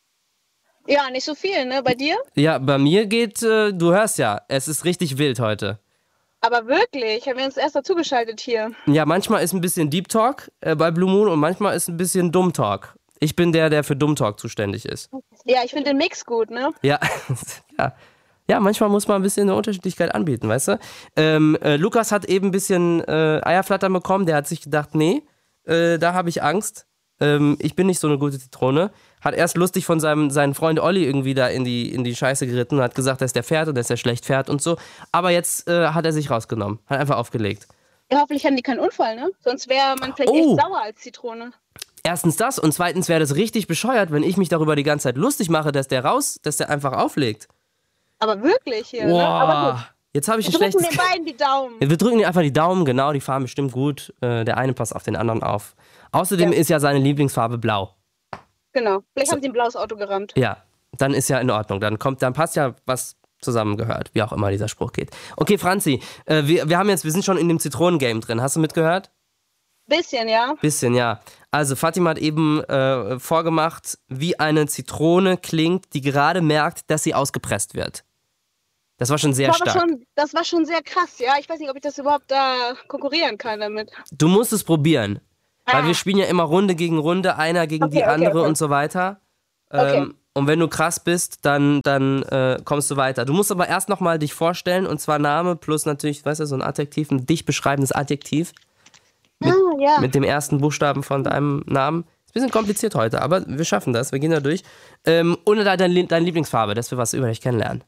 Ja, nicht so viel, ne? Bei dir? Ja, bei mir geht, äh, du hörst ja, es ist richtig wild heute. Aber wirklich, haben wir uns erst dazugeschaltet hier. Ja, manchmal ist ein bisschen Deep Talk äh, bei Blue Moon und manchmal ist ein bisschen Dumm Talk. Ich bin der, der für Dumm Talk zuständig ist. Ja, ich finde den Mix gut, ne? Ja, ja. Ja, manchmal muss man ein bisschen eine Unterschiedlichkeit anbieten, weißt du? Ähm, äh, Lukas hat eben ein bisschen äh, Eierflattern bekommen, der hat sich gedacht, nee, äh, da habe ich Angst. Ähm, ich bin nicht so eine gute Zitrone. Hat erst lustig von seinem seinen Freund Olli irgendwie da in die, in die Scheiße geritten und hat gesagt, dass der fährt und dass der schlecht fährt und so. Aber jetzt äh, hat er sich rausgenommen, hat einfach aufgelegt. Ja, hoffentlich hatten die keinen Unfall, ne? Sonst wäre man vielleicht Oh. echt sauer als Zitrone. Erstens das und zweitens wäre das richtig bescheuert, wenn ich mich darüber die ganze Zeit lustig mache, dass der raus, dass der einfach auflegt. Aber wirklich hier, ne? Aber Boah, jetzt habe ich ein gut, wir drücken schlechtes... den beiden die Daumen. Wir drücken dir einfach die Daumen, genau, die fahren bestimmt gut. Äh, der eine passt auf den anderen auf. Außerdem Ja. ist ja seine Lieblingsfarbe blau. Genau. Vielleicht haben sie ein blaues Auto gerammt. Ja, dann ist ja in Ordnung. Dann kommt, dann passt ja was zusammengehört, wie auch immer dieser Spruch geht. Okay, Franzi, äh, wir, wir haben jetzt, wir sind schon in dem Zitronengame drin. Hast du mitgehört? Bisschen, ja. Bisschen, ja. Also Fatima hat eben äh, vorgemacht, wie eine Zitrone klingt, die gerade merkt, dass sie ausgepresst wird. Das war schon sehr Das war, aber stark. schon, das war schon sehr krass, ja. Ich weiß nicht, ob ich das überhaupt da konkurrieren kann damit. Du musst es probieren. Weil Ah. wir spielen ja immer Runde gegen Runde, einer gegen Okay, die okay, andere okay. und so weiter. Okay. Ähm, und wenn du krass bist, dann, dann äh, kommst du weiter. Du musst aber erst nochmal dich vorstellen, und zwar Name plus natürlich, weißt du, so ein Adjektiv, ein dich beschreibendes Adjektiv Ah, ja. mit dem ersten Buchstaben von deinem Namen. Ist ein bisschen kompliziert heute, aber wir schaffen das, wir gehen da durch. Ähm, ohne deine, deine Lieblingsfarbe, dass wir was über dich kennenlernen.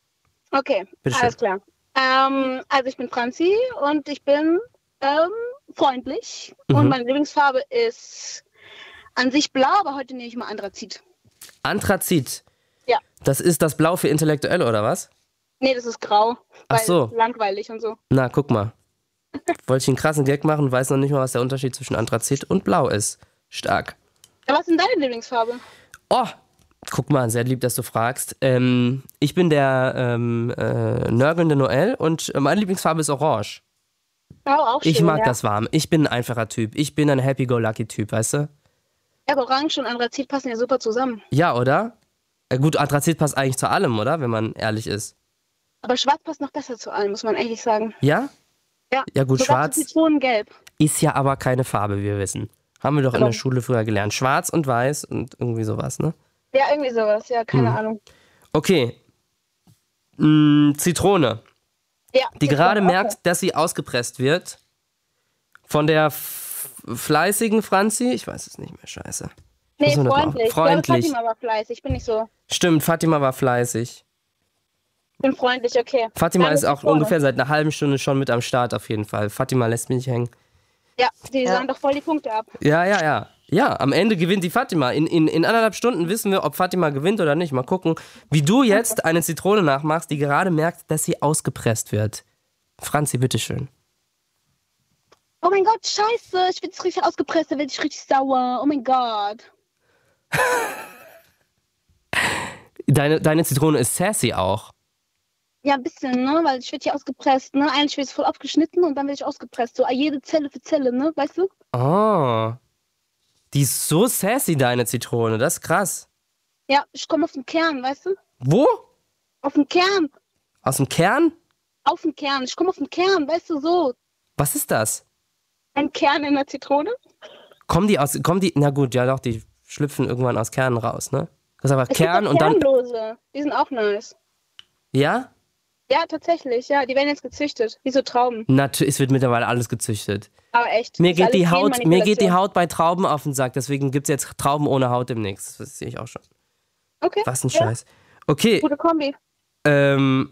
Okay, Bitteschön. alles klar. Ähm, also ich bin Franzi und ich bin ähm, freundlich. Mhm. Und meine Lieblingsfarbe ist an sich blau, aber heute nehme ich mal Anthrazit. Anthrazit. Ja. Das ist das Blau für Intellektuelle, oder was? Nee, das ist grau. Ach weil so. Langweilig und so. Na, guck mal. Wollte ich einen krassen Gag machen, weiß noch nicht mal, was der Unterschied zwischen Anthrazit und Blau ist. Stark. Ja, was ist denn deine Lieblingsfarbe? Oh, Guck mal, sehr lieb, dass du fragst. Ähm, ich bin der ähm, äh, nörgelnde Noel und meine Lieblingsfarbe ist orange. Oh, auch schön, Ich mag ja. das warm. Ich bin ein einfacher Typ. Ich bin ein Happy-Go-Lucky-Typ, weißt du? Ja, aber Orange und Anthrazit passen ja super zusammen. Ja, oder? Äh, gut, Anthrazit passt eigentlich zu allem, oder? Wenn man ehrlich ist. Aber Schwarz passt noch besser zu allem, muss man ehrlich sagen. Ja? Ja, Ja gut, sogar schwarz zu Zitronengelb. ist ja aber keine Farbe, wie wir wissen. Haben wir doch in Genau. der Schule früher gelernt. Schwarz und weiß und irgendwie sowas, ne? Ja, irgendwie sowas, ja, keine Hm. Ahnung. Okay. Mm, Zitrone. Ja, Die gerade Zitrone, merkt, dass sie ausgepresst wird. Von der f- fleißigen Franzi. Ich weiß es nicht mehr, scheiße. Nee, Muss man das machen? freundlich. Freundlich. Ich glaube, Fatima war fleißig. Ich bin nicht so. Stimmt, Fatima war fleißig. Ich bin freundlich, okay. Fatima Dann ist auch Zitrone. ungefähr seit einer halben Stunde schon mit am Start auf jeden Fall. Fatima lässt mich nicht hängen. Ja, die Ja. sahen doch voll die Punkte ab. Ja, ja, ja. Ja, am Ende gewinnt die Fatima. In, in, in anderthalb Stunden wissen wir, ob Fatima gewinnt oder nicht. Mal gucken, wie du jetzt eine Zitrone nachmachst, die gerade merkt, dass sie ausgepresst wird. Franzi, bitteschön. Oh mein Gott, scheiße. Ich bin jetzt richtig ausgepresst, da werde ich richtig sauer. Oh mein Gott. Deine, deine Zitrone ist sassy auch. Ja, ein bisschen, ne? Weil ich werde hier ausgepresst, ne? Eigentlich wird es voll aufgeschnitten und dann werde ich ausgepresst. So jede Zelle für Zelle, ne? Weißt du? Oh. Die ist so sassy, deine Zitrone. Das ist krass. Ja, ich komme auf den Kern, weißt du? Wo? Auf den Kern. Aus dem Kern? Auf den Kern. Ich komme auf den Kern, weißt du, so. Was ist das? Ein Kern in der Zitrone. Kommen die aus, kommen die, na gut, ja doch, die schlüpfen irgendwann aus Kernen raus, ne? Das ist aber Es Kern gibt auch und dann, Kernlose. Die sind auch nice. ja? Ja, tatsächlich, ja. Die werden jetzt gezüchtet. Wie so Trauben. Natürlich, es wird mittlerweile alles gezüchtet. Aber echt. Mir das ist geht, die alles Haut, mir geht die Genmanipulation. Haut bei Trauben auf den Sack, deswegen gibt es jetzt Trauben ohne Haut demnächst. Das sehe ich auch schon. Okay. Was ein Ja. Scheiß. Okay, Gute Kombi. ähm,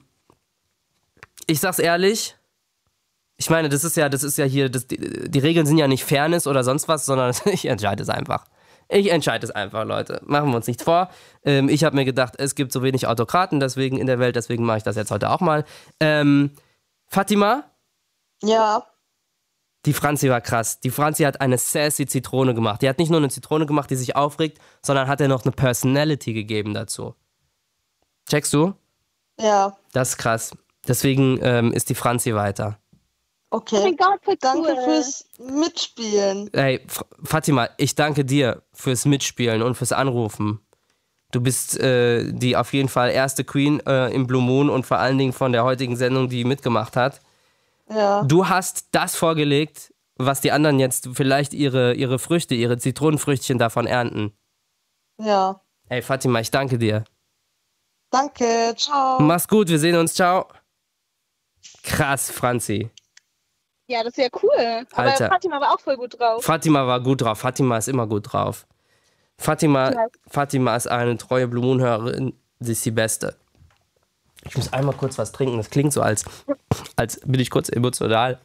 ich sag's ehrlich, ich meine, das ist ja, das ist ja hier, das, die, die Regeln sind ja nicht Fairness oder sonst was, sondern ich entscheide es einfach. Ich entscheide es einfach, Leute. Machen wir uns nichts vor. Ähm, ich habe mir gedacht, es gibt so wenig Autokraten deswegen in der Welt, deswegen mache ich das jetzt heute auch mal. Ähm, Fatima, Ja, die Franzi war krass. Die Franzi hat eine sassy Zitrone gemacht. Die hat nicht nur eine Zitrone gemacht, die sich aufregt, sondern hat ihr noch eine Personality gegeben dazu. Checkst du? ja, Das ist krass. Deswegen ähm, ist die Franzi weiter. Oh okay. mein Gott, voll Danke cool. fürs Mitspielen. Ey, F- Fatima, ich danke dir fürs Mitspielen und fürs Anrufen. Du bist äh, die auf jeden Fall erste Queen äh, im Blue Moon und vor allen Dingen von der heutigen Sendung, die mitgemacht hat. Ja, Du hast das vorgelegt, was die anderen jetzt vielleicht ihre, ihre Früchte, ihre Zitronenfrüchtchen davon ernten. ja. Ey, Fatima, ich danke dir. Danke, ciao. Mach's gut, wir sehen uns, ciao. Krass, Franzi. Ja, das ist ja cool. Aber Alter. Fatima war auch voll gut drauf. Fatima war gut drauf. Fatima ist immer gut drauf. Fatima, Ja. Fatima ist eine treue Blue Moon-Hörerin. Sie ist die Beste. Ich muss einmal kurz was trinken. Das klingt so, als, als bin ich kurz emotional.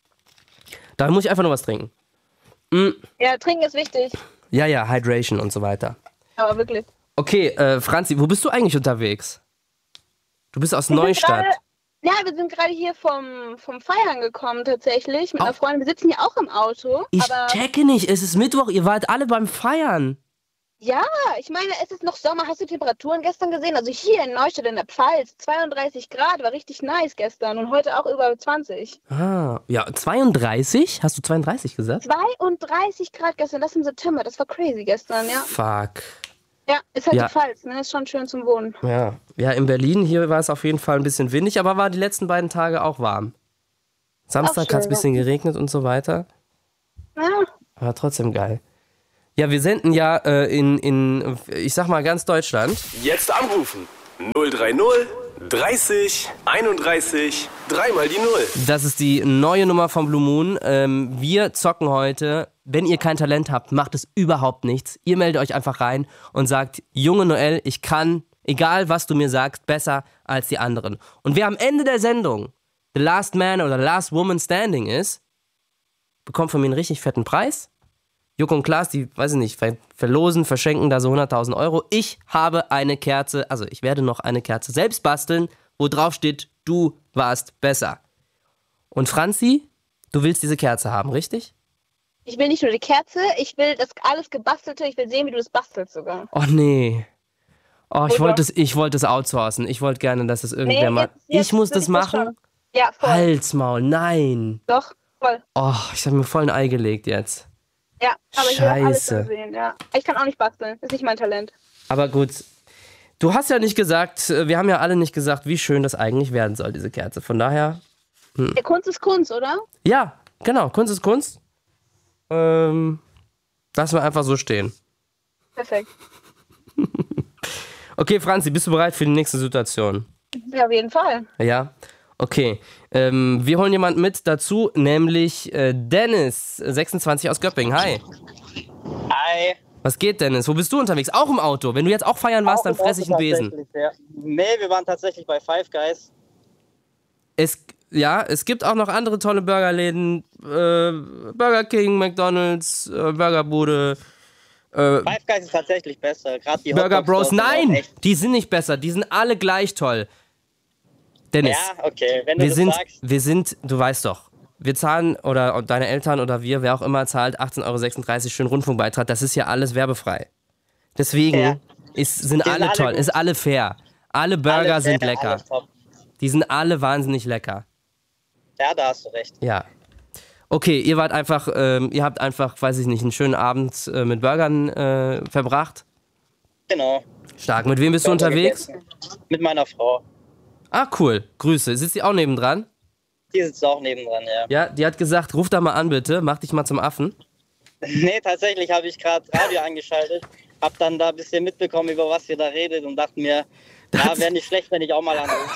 Da muss ich einfach nur was trinken. Ja, trinken ist wichtig. Ja, ja, Hydration und so weiter. Aber wirklich. Okay, äh, Franzi, wo bist du eigentlich unterwegs? Du bist aus Wir sind Neustadt. gerade- Ja, wir sind gerade hier vom, vom Feiern gekommen tatsächlich mit Oh. einer Freundin. Wir sitzen hier auch im Auto. Ich aber checke nicht, es ist Mittwoch, ihr wart alle beim Feiern. ja, ich meine, es ist noch Sommer. Hast du die Temperaturen gestern gesehen? Also hier in Neustadt in der Pfalz, zweiunddreißig Grad, war richtig nice gestern und heute auch über zwanzig. Ah, ja, zweiunddreißig? Hast du zweiunddreißig gesagt? zweiunddreißig Grad gestern, das im September. Das war crazy gestern, ja. Fuck. Ja, ist halt Ja. die Pfalz, ne? Ist schon schön zum Wohnen. Ja, ja, in Berlin hier war es auf jeden Fall ein bisschen windig, aber war die letzten beiden Tage auch warm. Samstag schön, hat es ein bisschen geregnet und so weiter. Ja, War trotzdem geil. Ja, wir senden ja äh, in, in, ich sag mal, ganz Deutschland. Jetzt anrufen. null drei null dreißig einunddreißig dreimal die Null. Das ist die neue Nummer vom Blue Moon. Ähm, wir zocken heute. Wenn ihr kein Talent habt, macht es überhaupt nichts. Ihr meldet euch einfach rein und sagt, Junge Noel, ich kann, egal was du mir sagst, besser als die anderen. Und wer am Ende der Sendung The Last Man oder The Last Woman Standing ist, bekommt von mir einen richtig fetten Preis. Joko und Klaas, die, weiß ich nicht, ver verlosen, verschenken da so hunderttausend Euro. Ich habe eine Kerze, also ich werde noch eine Kerze selbst basteln, wo drauf steht, du warst besser. Und Franzi, du willst diese Kerze haben, richtig? ich will nicht nur die Kerze, ich will das alles Gebastelte, ich will sehen, wie du das bastelst sogar. Oh nee. Oh, ich Oder? wollte es, ich wollte es outsourcen. Ich wollte gerne, dass es irgendwer Nee, macht. jetzt- jetzt Ich muss würde das ich das machen? schon. Ja, voll. Halsmaul, nein. Doch, voll. Oh, ich habe mir voll ein Ei gelegt jetzt. Ja, aber ich will auch alles Scheiße. dann sehen, ja. Ich kann auch nicht basteln, ist nicht mein Talent. Aber gut. Du hast ja nicht gesagt, äh, wir haben ja alle nicht gesagt, wie schön das eigentlich werden soll, diese Kerze. Von daher, Ja, Kunst ist Kunst, oder? ja, genau, Kunst ist Kunst. Ähm, lassen wir einfach so stehen. Perfekt. Okay, Franzi, bist du bereit für die nächste Situation? Ja, auf jeden Fall. Ja? Okay. Ähm, wir holen jemanden mit dazu, nämlich äh, Dennis, sechsundzwanzig aus Göppingen. Hi. Hi. Was geht, Dennis? Wo bist du unterwegs? Auch im Auto. Wenn du jetzt auch feiern warst, dann Auch im fress ich Auto einen Besen. tatsächlich, Ja. Nee, wir waren tatsächlich bei Five Guys. Es, ja, es gibt auch noch andere tolle Burgerläden. Äh, Burger King, McDonald's, äh, Burgerbude, äh, Five Guys ist tatsächlich besser. Gerade die Burger Hotdogs Bros. dort sind auch Nein, echt- die sind nicht besser. Die sind alle gleich toll. Dennis, Ja, okay, wenn du wir das sind, sagst. wir sind, du weißt doch, wir zahlen, oder deine Eltern oder wir, wer auch immer zahlt, achtzehn Euro sechsunddreißig für einen Rundfunkbeitrag. Das ist ja alles werbefrei. Deswegen Ja. ist, sind Die alle, sind alle toll, gut. ist alle fair. Alle Burger Alles sind fair, lecker. alles top. Die sind alle wahnsinnig lecker. Ja, da hast du recht. Ja. Okay, ihr wart einfach, ähm, ihr habt einfach, weiß ich nicht, einen schönen Abend äh, mit Burgern äh, verbracht. Genau. Stark. Mit wem bist du Burger unterwegs? gegessen. Mit meiner Frau. Ah, cool. Grüße. Sitzt die auch nebendran? Die sitzt auch nebendran, ja. Ja, die hat gesagt, ruf da mal an bitte, mach dich mal zum Affen. Nee, tatsächlich habe ich gerade Radio angeschaltet, hab dann da ein bisschen mitbekommen, über was ihr da redet und dachte mir, ja, wäre nicht schlecht, wenn ich auch mal anrufe.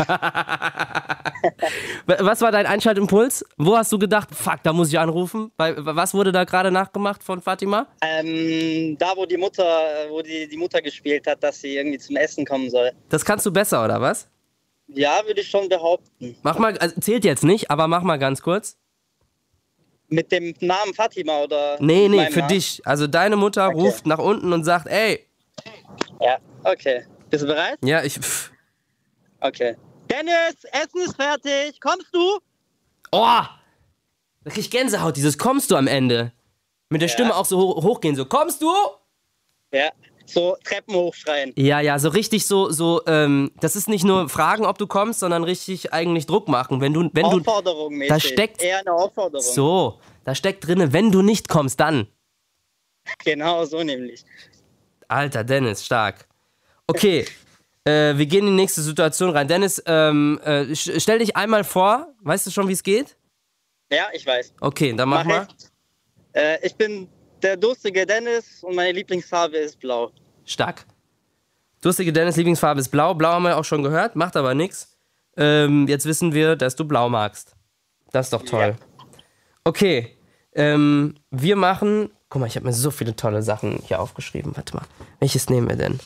Was war dein Einschaltimpuls? Wo hast du gedacht, fuck, da muss ich anrufen? Bei, was wurde da gerade nachgemacht von Fatima? Ähm, da, wo die Mutter, wo die, die Mutter gespielt hat, dass sie irgendwie zum Essen kommen soll. Das kannst du besser, oder was? Ja, würde ich schon behaupten. Mach mal, also zählt jetzt nicht, aber mach mal ganz kurz. Mit dem Namen Fatima oder? Nee, mit nee, meinem für Namen? dich. Also deine Mutter Okay. ruft nach unten und sagt, ey, Ja, okay. Bist du bereit? ja, ich, pff. Okay. Dennis, Essen ist fertig. Kommst du? Oh! Da krieg ich Gänsehaut, dieses kommst du am Ende. Mit der Ja. Stimme auch so ho hochgehen, so kommst du? Ja. So Treppen hochschreien. Ja, ja, so richtig so, so, ähm, das ist nicht nur fragen, ob du kommst, sondern richtig eigentlich Druck machen. Wenn du, wenn du, Aufforderung mäßig. da steckt- Eher eine Aufforderung. so, da steckt drinne, wenn du nicht kommst, dann. Genau, so nämlich. Alter, Dennis, stark. Okay, äh, wir gehen in die nächste Situation rein. Dennis, ähm, äh, sch- stell dich einmal vor, weißt du schon, wie es geht? Ja, ich weiß. Okay, dann mach, Mach mal. ich. Äh, ich bin der durstige Dennis und meine Lieblingsfarbe ist blau. Stark. Durstige Dennis, Lieblingsfarbe ist blau. Blau haben wir auch schon gehört, macht aber nichts. Ähm, jetzt wissen wir, dass du blau magst. Das ist doch toll. Okay, ähm, wir machen... Guck mal, ich habe mir so viele tolle Sachen hier aufgeschrieben. Warte mal, welches nehmen wir denn?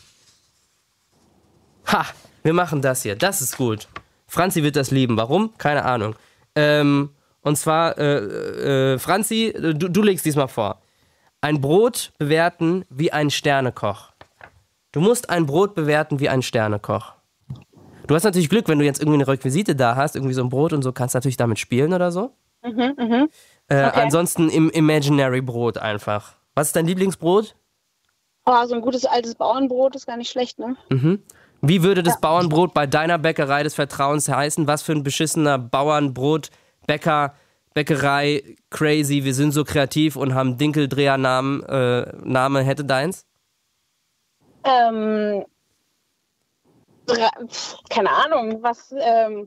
Ha, wir machen das hier. Das ist gut. Franzi wird das lieben. Warum? Keine Ahnung. Ähm, und zwar, äh, äh, Franzi, du, du legst diesmal vor. Ein Brot bewerten wie ein Sternekoch. Du musst ein Brot bewerten wie ein Sternekoch. Du hast natürlich Glück, wenn du jetzt irgendwie eine Requisite da hast, irgendwie so ein Brot und so, kannst du natürlich damit spielen oder so. Mhm, mhm. Äh, Okay. Ansonsten im Imaginary Brot einfach. Was ist dein Lieblingsbrot? Oh, so ein gutes altes Bauernbrot ist gar nicht schlecht, ne? Mhm. Wie würde das Bauernbrot bei deiner Bäckerei des Vertrauens heißen? Was für ein beschissener Bauernbrot, Bäcker, Bäckerei, crazy, wir sind so kreativ und haben Dinkeldreher-Namen, äh, Name hätte deins? Ähm, drei, pf, keine Ahnung, was, ähm,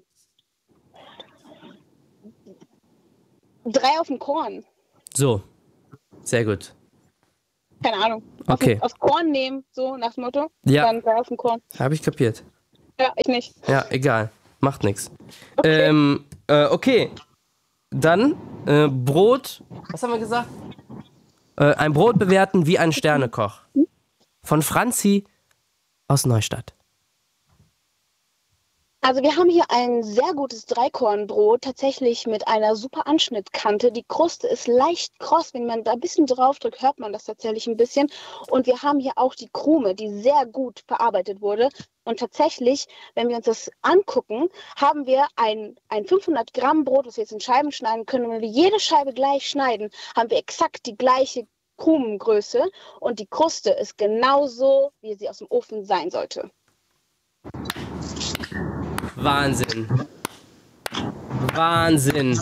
drei auf dem Korn. So, sehr gut. Keine Ahnung. Okay. Auf, aufs Korn nehmen, so nach dem Motto. Ja. Dann drei auf dem Korn. Habe ich kapiert. Ja, ich nicht. Ja, egal. Macht nichts. Okay. Ähm, äh, okay. Dann äh, Brot. Was haben wir gesagt? Äh, ein Brot bewerten wie ein Sternekoch. Von Franzi aus Neustadt. Also wir haben hier ein sehr gutes Dreikornbrot, tatsächlich mit einer super Anschnittkante. Die Kruste ist leicht kross, wenn man da ein bisschen drauf drückt, hört man das tatsächlich ein bisschen. Und wir haben hier auch die Krume, die sehr gut verarbeitet wurde. Und tatsächlich, wenn wir uns das angucken, haben wir ein, ein fünfhundert Gramm Brot, das wir jetzt in Scheiben schneiden können. Und wenn wir jede Scheibe gleich schneiden, haben wir exakt die gleiche Krumengröße. Und die Kruste ist genauso, wie sie aus dem Ofen sein sollte. Wahnsinn. Wahnsinn.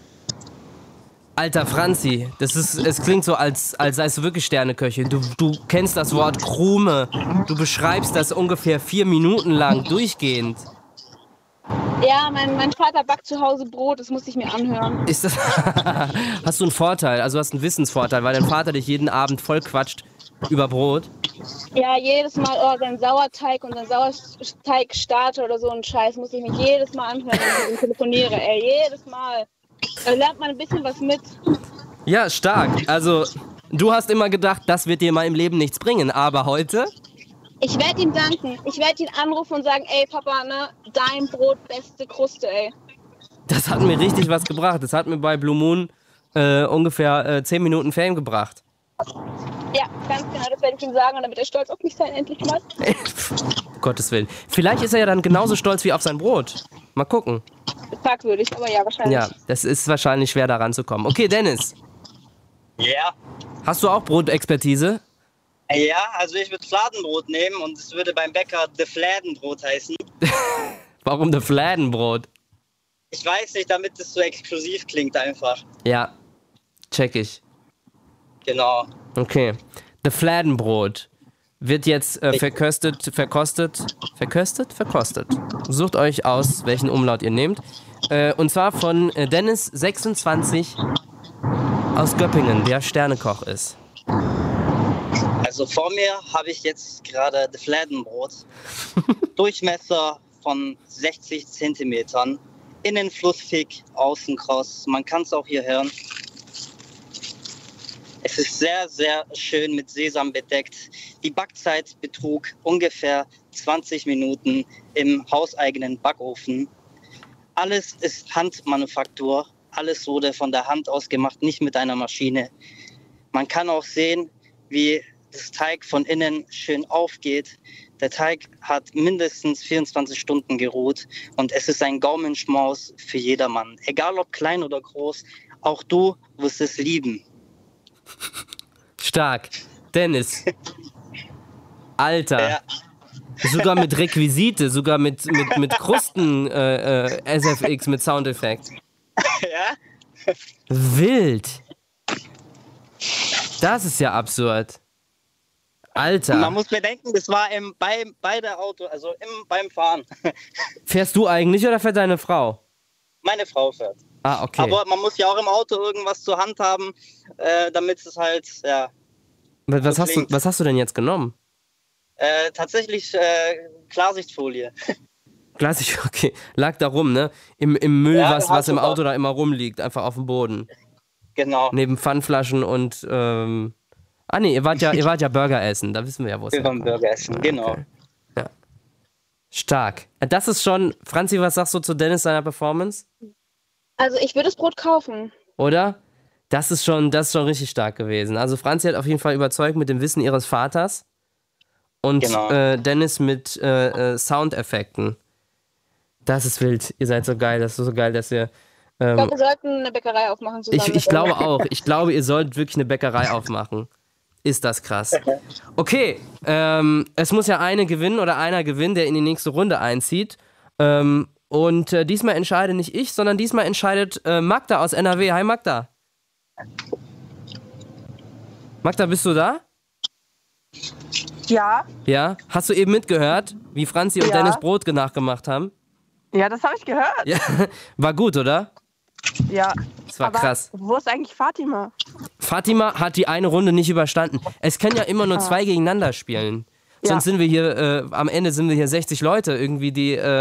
Alter Franzi, das ist, es klingt so, als, als seist du wirklich Sterneköchin. Du, du kennst das Wort Krume. Du beschreibst das ungefähr vier Minuten lang durchgehend. Ja, mein, mein Vater backt zu Hause Brot, das muss ich mir anhören. Ist das hast du einen Vorteil, also hast einen Wissensvorteil, weil dein Vater dich jeden Abend voll quatscht über Brot? Ja, jedes Mal, oh, sein Sauerteig und sein Sauerteigstarter oder so ein Scheiß muss ich mir jedes Mal anhören, wenn ich mit ihm telefoniere, ey, jedes Mal. Da lernt man ein bisschen was mit. Ja, stark. Also, du hast immer gedacht, das wird dir mal im Leben nichts bringen, aber heute? Ich werde ihm danken. Ich werde ihn anrufen und sagen, ey Papa, ne, dein Brot, beste Kruste, ey. Das hat mir richtig was gebracht. Das hat mir bei Blue Moon äh, ungefähr äh, zehn Minuten Fame gebracht. Ja, ganz genau, das werde ich ihm sagen und dann wird er stolz auf mich sein, endlich mal. Um Gottes Willen. Vielleicht ist er ja dann genauso stolz wie auf sein Brot. Mal gucken. Fragwürdig, aber ja, wahrscheinlich. Ja, das ist wahrscheinlich schwer, da ranzukommen. Okay, Dennis. Ja. Yeah. Hast du auch Brotexpertise? Ja, also ich würde Fladenbrot nehmen und es würde beim Bäcker de Fladenbrot heißen. Warum de Fladenbrot? Ich weiß nicht, damit es so exklusiv klingt einfach. Ja, check ich. Genau. Okay. De Fladenbrot wird jetzt äh, verköstet, verkostet, verköstet, verkostet. Sucht euch aus, welchen Umlaut ihr nehmt. Äh, und zwar von äh, Dennis sechsundzwanzig aus Göppingen, der Sternekoch ist. Also vor mir habe ich jetzt gerade das Fladenbrot. Durchmesser von sechzig Zentimetern. Innen fluffig, außen kross. Man kann es auch hier hören. Es ist sehr, sehr schön mit Sesam bedeckt. Die Backzeit betrug ungefähr zwanzig Minuten im hauseigenen Backofen. Alles ist Handmanufaktur. Alles wurde von der Hand aus gemacht, nicht mit einer Maschine. Man kann auch sehen, wie das Teig von innen schön aufgeht. Der Teig hat mindestens vierundzwanzig Stunden geruht und es ist ein Gaumenschmaus für jedermann. Egal ob klein oder groß, auch du wirst es lieben. Stark. Dennis. Alter. Ja. Sogar mit Requisite, sogar mit, mit, mit Krusten äh, äh, S F X, mit Soundeffekt. Ja? Wild. Das ist ja absurd. Alter. Man muss bedenken, das war im, bei, bei der Auto, also im, beim Fahren. Fährst du eigentlich oder fährt deine Frau? Meine Frau fährt. Ah, okay. Aber man muss ja auch im Auto irgendwas zur Hand haben, äh, damit es halt, ja. Was so hast, du, was hast du denn jetzt genommen? Äh, tatsächlich äh, Klarsichtfolie. Glasig, okay. Lag da rum, ne? Im, im Müll, Ja, was, hat was im sogar- Auto da immer rumliegt, einfach auf dem Boden. Genau. Neben Pfandflaschen und, ähm... Ah, nee, ihr wart ja, ihr wart ja Burger essen, da wissen wir ja, wo es Wir waren herkommt. Burger essen, genau. Okay. Ja. Stark. Das ist schon... Franzi, was sagst du zu Dennis seiner Performance? Also ich würde das Brot kaufen. Oder? Das ist schon, das ist schon richtig stark gewesen. Also Franzi hat auf jeden Fall überzeugt mit dem Wissen ihres Vaters und Genau. äh, Dennis mit äh, äh, Soundeffekten. Das ist wild. Ihr seid so geil. Das ist so geil, dass ihr... Ich Ähm, glaube, wir sollten eine Bäckerei aufmachen zusammen. ich, ich mit glaube euch. auch. Ich glaube, ihr sollt wirklich eine Bäckerei aufmachen. Ist das krass. Okay, ähm, es muss ja eine gewinnen oder einer gewinnen, der in die nächste Runde einzieht. Ähm, und äh, diesmal entscheide nicht ich, sondern diesmal entscheidet äh, Magda aus N R W. Hi Magda. Magda, bist du da? Ja, Ja? Hast du eben mitgehört, wie Franzi und Ja. Dennis Brot nachgemacht haben? ja, das habe ich gehört. Ja, war gut, oder? Ja. Das war Aber krass. wo ist eigentlich Fatima? Fatima hat die eine Runde nicht überstanden. Es können ja immer nur zwei gegeneinander spielen. Ja. Sonst sind wir hier, äh, am Ende sind wir hier sechzig Leute irgendwie, die... Äh,